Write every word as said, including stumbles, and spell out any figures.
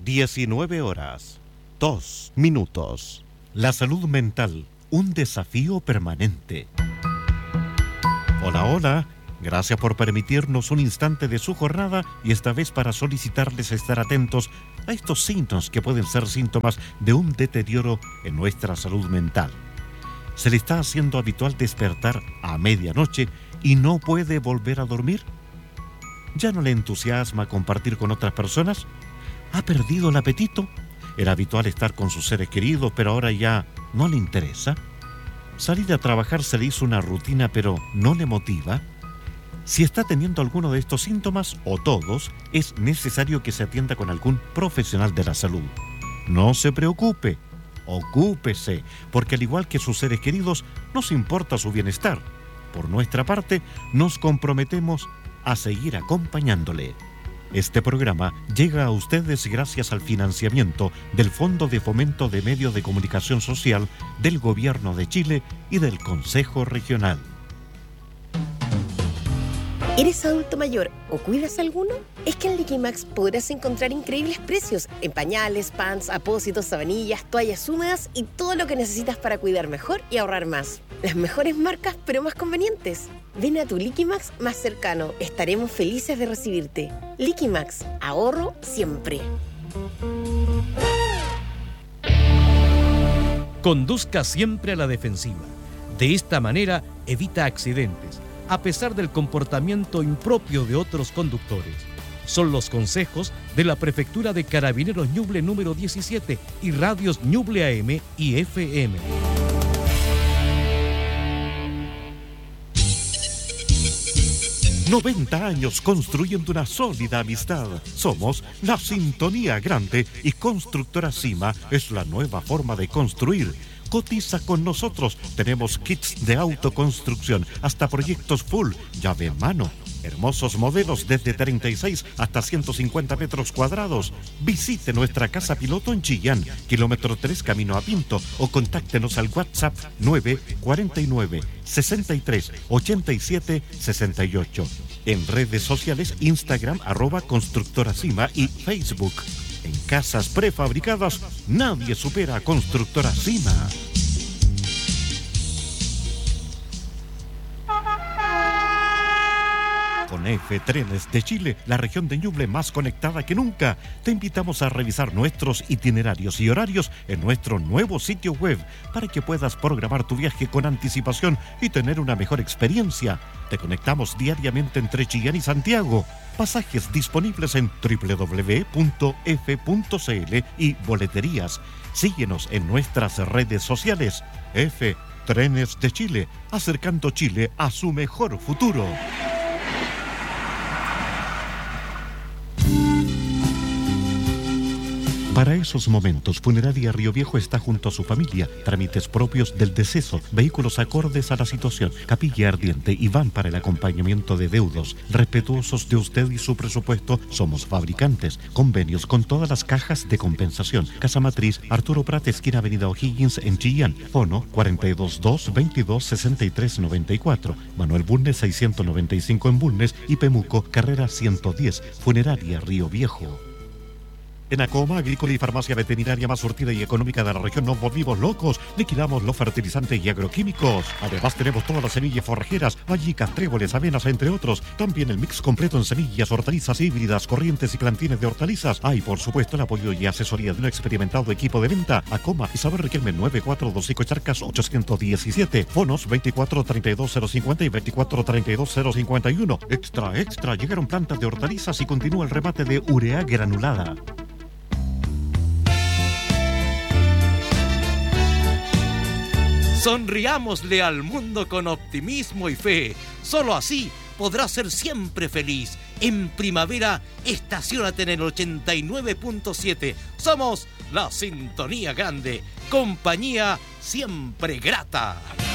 diecinueve horas, dos minutos. La salud mental, un desafío permanente. Hola, hola. Gracias por permitirnos un instante de su jornada y esta vez para solicitarles estar atentos a estos signos que pueden ser síntomas de un deterioro en nuestra salud mental. ¿Se le está haciendo habitual despertar a medianoche y no puede volver a dormir? ¿Ya no le entusiasma compartir con otras personas? ¿Ha perdido el apetito? Era habitual estar con sus seres queridos, pero ahora ya no le interesa. ¿Salir a trabajar se le hizo una rutina, pero no le motiva? Si está teniendo alguno de estos síntomas, o todos, es necesario que se atienda con algún profesional de la salud. No se preocupe, ocúpese, porque al igual que sus seres queridos, nos importa su bienestar. Por nuestra parte, nos comprometemos a seguir acompañándole. Este programa llega a ustedes gracias al financiamiento del Fondo de Fomento de Medios de Comunicación Social del Gobierno de Chile y del Consejo Regional. ¿Eres adulto mayor o cuidas alguno? Es que en Liquimax podrás encontrar increíbles precios en pañales, pants, apósitos, sabanillas, toallas húmedas y todo lo que necesitas para cuidar mejor y ahorrar más. Las mejores marcas, pero más convenientes. Ven a tu Liquimax más cercano. Estaremos felices de recibirte. Liquimax, ahorro siempre. Conduzca siempre a la defensiva. De esta manera evita accidentes, a pesar del comportamiento impropio de otros conductores. Son los consejos de la Prefectura de Carabineros Ñuble número diecisiete y radios Ñuble A M y F M. noventa años construyendo una sólida amistad. Somos la Sintonía Grande y Constructora Cima es la nueva forma de construir. Cotiza con nosotros. Tenemos kits de autoconstrucción, hasta proyectos full, llave en mano. Hermosos modelos desde treinta y seis hasta ciento cincuenta metros cuadrados. Visite nuestra casa piloto en Chillán, kilómetro tres camino a Pinto, o contáctenos al WhatsApp nueve cuatro nueve, sesenta y tres, ochenta y siete, sesenta y ocho. En redes sociales, Instagram, arroba Constructora Cima y Facebook. En casas prefabricadas, nadie supera a Constructora Cima. Con F Trenes de Chile, la región de Ñuble más conectada que nunca, te invitamos a revisar nuestros itinerarios y horarios en nuestro nuevo sitio web para que puedas programar tu viaje con anticipación y tener una mejor experiencia. Te conectamos diariamente entre Chillán y Santiago. Pasajes disponibles en doble u doble u doble u punto f punto c l y boleterías. Síguenos en nuestras redes sociales. F Trenes de Chile, acercando Chile a su mejor futuro. Para esos momentos, Funeraria Río Viejo está junto a su familia. Trámites propios del deceso, vehículos acordes a la situación, capilla ardiente y van para el acompañamiento de deudos. Respetuosos de usted y su presupuesto, somos fabricantes. Convenios con todas las cajas de compensación. Casa Matriz, Arturo Prat, esquina Avenida O'Higgins en Chillán. Fono cuatro dos dos, veintidós, sesenta y tres, noventa y cuatro. Manuel Bulnes seiscientos noventa y cinco en Bulnes y Pemuco, carrera ciento diez. Funeraria Río Viejo. En Acoma, agrícola y farmacia veterinaria más surtida y económica de la región, nos volvimos locos. Liquidamos los fertilizantes y agroquímicos. Además, tenemos todas las semillas forrajeras, vallicas, tréboles, avenas, entre otros. También el mix completo en semillas, hortalizas híbridas, corrientes y plantines de hortalizas. Ah, y por supuesto, el apoyo y asesoría de un experimentado equipo de venta. Acoma, Isabel Riquelme, nueve cuatro dos cinco Charcas, ochocientos diecisiete. Fonos veinticuatro treinta y dos cero cincuenta y veinticuatro treinta y dos cero cincuenta y uno. Extra, extra, llegaron plantas de hortalizas y continúa el remate de urea granulada. Sonriámosle al mundo con optimismo y fe. Solo así podrás ser siempre feliz. En primavera, estaciónate en el ochenta y nueve punto siete. Somos la Sintonía Grande, compañía siempre grata.